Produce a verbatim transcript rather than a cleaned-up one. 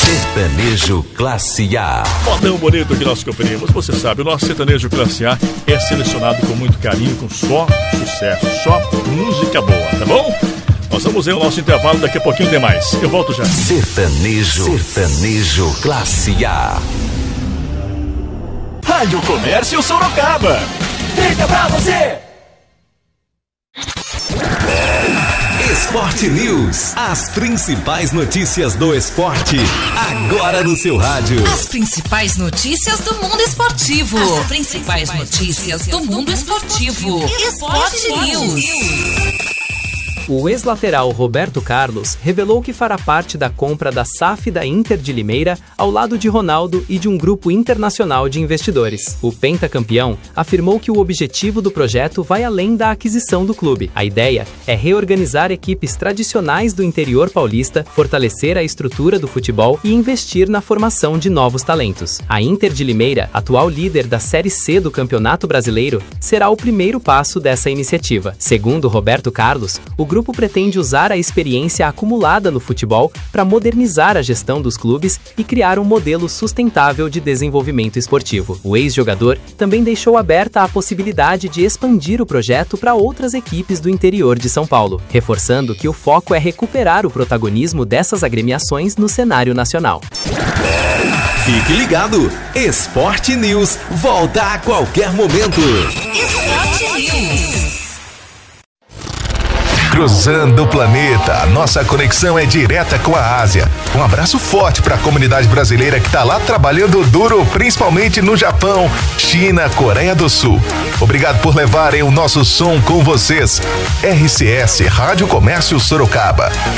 Sertanejo Classe A. Modão bonito que nós conferimos. Você sabe, o nosso sertanejo Classe A é selecionado com muito carinho, com só sucesso, só música boa, tá bom? Nós vamos ver o nosso intervalo, daqui a pouquinho tem mais. Eu volto já. Sertanejo, sertanejo Classe A. Rádio Comércio Sorocaba. Fica pra você. Esporte News. As principais notícias do esporte, agora no seu rádio. As principais notícias do mundo esportivo. As principais notícias do mundo esportivo. Esporte News. O ex-lateral Roberto Carlos revelou que fará parte da compra da S A F da Inter de Limeira ao lado de Ronaldo e de um grupo internacional de investidores. O pentacampeão afirmou que o objetivo do projeto vai além da aquisição do clube. A ideia é reorganizar equipes tradicionais do interior paulista, fortalecer a estrutura do futebol e investir na formação de novos talentos. A Inter de Limeira, atual líder da Série C do Campeonato Brasileiro, será o primeiro passo dessa iniciativa. Segundo Roberto Carlos, o grupo O grupo pretende usar a experiência acumulada no futebol para modernizar a gestão dos clubes e criar um modelo sustentável de desenvolvimento esportivo. O ex-jogador também deixou aberta a possibilidade de expandir o projeto para outras equipes do interior de São Paulo, reforçando que o foco é recuperar o protagonismo dessas agremiações no cenário nacional. Fique ligado! Esporte News volta a qualquer momento. Esporte News. Cruzando o planeta, nossa conexão é direta com a Ásia. Um abraço forte para a comunidade brasileira que está lá trabalhando duro, principalmente no Japão, China, Coreia do Sul. Obrigado por levarem o nosso som com vocês. R C S Rádio Comércio Sorocaba.